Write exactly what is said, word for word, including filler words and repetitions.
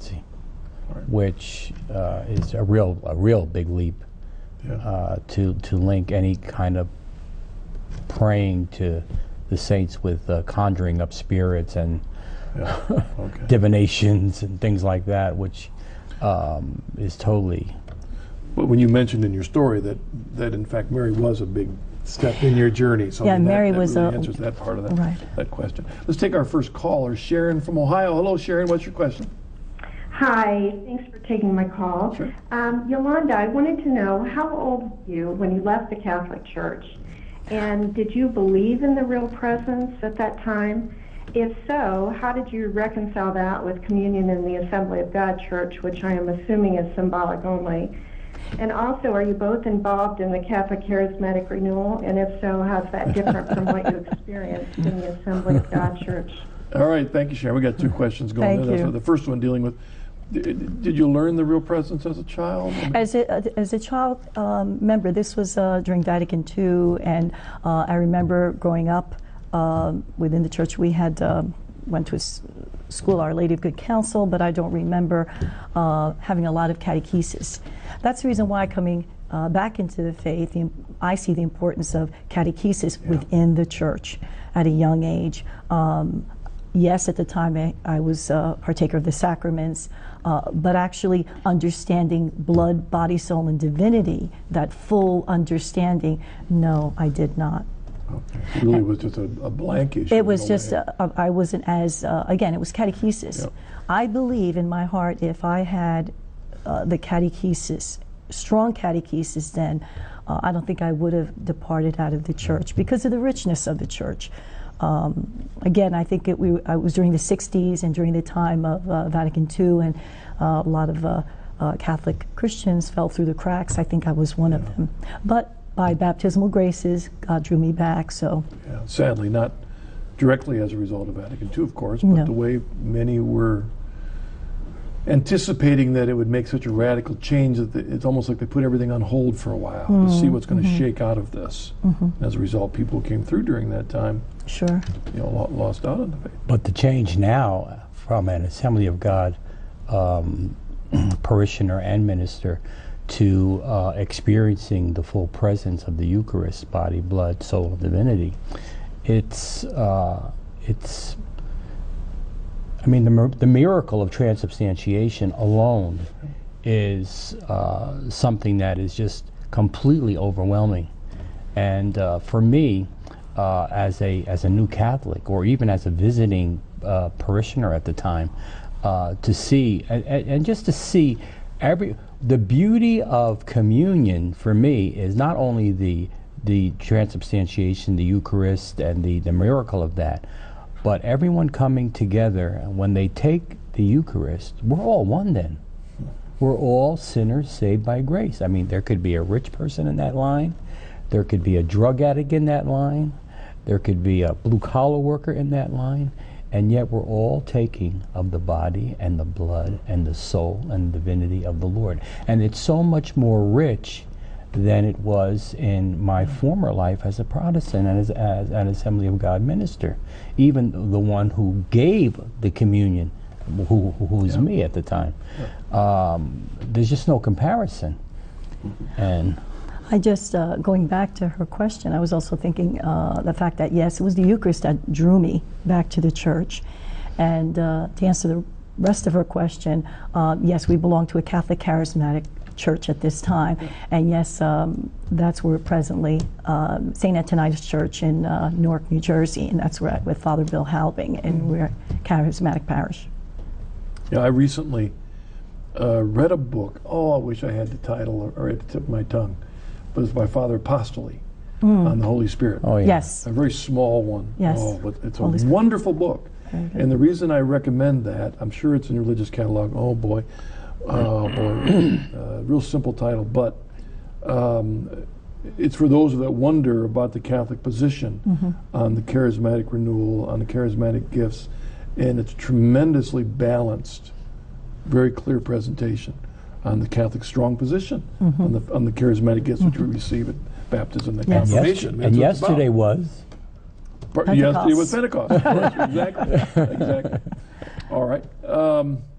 infancy, Right. which uh, is a real a real big leap Yeah. uh, to to link any kind of praying to the saints with uh, conjuring up spirits and Yeah. Okay. divinations and things like that, which um, is totally. But when you mentioned in your story that, that in fact Mary was a big step in your journey, so Yeah, I mean, that- Mary that was really a- answers that part of that, Right. that question. Let's take our first caller, Sharon from Ohio. Hello, Sharon. What's your question? Hi, thanks for taking my call. Sure. Um, Yolanda, I wanted to know, how old were you when you left the Catholic Church? And did you believe in the real presence at that time? If so, how did you reconcile that with communion in the Assembly of God Church, which I am assuming is symbolic only? And also, are you both involved in the Catholic Charismatic Renewal? And if so, how's that different from what you experienced in the Assembly of God Church? All right, thank you, Sharon. We got two questions going Thank there. you. So the first one dealing with, did, did you learn the real presence as a child? I mean, As a, as a child um, member, this was uh, during Vatican Two, and uh, I remember growing up um, within the church. We had um, went to a s- school, Our Lady of Good Counsel, but I don't remember uh, having a lot of catechesis. That's the reason why coming uh, back into the faith, the, I see the importance of catechesis Yeah. within the church at a young age. Um, yes, at the time I, I was a partaker of the sacraments, uh, but actually understanding blood, body, soul, and divinity, that full understanding, no, I did not. okay. It really was just a, a blank issue. It was in a just, way. uh, I wasn't as, uh, again, it was catechesis. Yep. I believe in my heart if I had uh, the catechesis, strong catechesis, then uh, I don't think I would have departed out of the church because of the richness of the church. Um, again, I think it, we, I was during the sixties and during the time of uh, Vatican Two, and uh, a lot of uh, uh, Catholic Christians fell through the cracks. I think I was one of them. But by baptismal graces, God drew me back, so. Yeah, sadly, not directly as a result of Vatican Two, of course, but No. the way many were anticipating that it would make such a radical change that the, it's almost like they put everything on hold for a while to see what's going to shake out of this. Mm-hmm. As a result, people who came through during that time, Sure. you know, lo- lost out on the faith. But the change now from an Assembly of God um, parishioner and minister to uh, experiencing the full presence of the Eucharist, body, blood, soul, and divinity, it's uh, it's. I mean, the, mir- the miracle of transubstantiation alone is uh, something that is just completely overwhelming. And uh, for me, uh, as a as a new Catholic, or even as a visiting uh, parishioner at the time, uh, to see and, and just to see every the beauty of communion for me is not only the the transubstantiation, the Eucharist, and the the miracle of that, but everyone coming together when they take the Eucharist. We're all one then. We're all sinners saved by grace. I mean, there could be a rich person in that line. There could be a drug addict in that line. There could be a blue-collar worker in that line. And yet we're all taking of the body and the blood and the soul and divinity of the Lord. And it's so much more rich than it was in my former life as a Protestant and as, as an Assembly of God minister. Even the one who gave the communion, who, who was Yeah. me at the time. Um, there's just no comparison. And I just, uh, going back to her question, I was also thinking uh, the fact that, yes, it was the Eucharist that drew me back to the church. And uh, to answer the rest of her question, uh, yes, we belong to a Catholic Charismatic Church at this time. And yes, um, that's where presently, um, Saint Antonius Church in uh, Newark, New Jersey, and that's where I, with Father Bill Halbing, and we're a Charismatic parish. Yeah, I recently uh, read a book. Oh, I wish I had the title or, or at the tip of my tongue. But it's by Father Apostoli on the Holy Spirit. oh yeah. Yes. A very small one. Yes. Oh, but it's a Holy Spirit. wonderful book. Very good. And the reason I recommend that, I'm sure it's in your religious catalog. Oh boy, oh boy, uh, real simple title, but um, it's for those that wonder about the Catholic position Mm-hmm. on the charismatic renewal, on the charismatic gifts, and it's tremendously balanced, very clear presentation on the Catholic strong position Mm-hmm. on the on the charismatic gifts which we receive at baptism and Yes. And, confirmation. yester- and That's what it's yesterday about. was. Par- Pentecost. Yesterday was Pentecost. Of course, exactly. Exactly. All right. Um,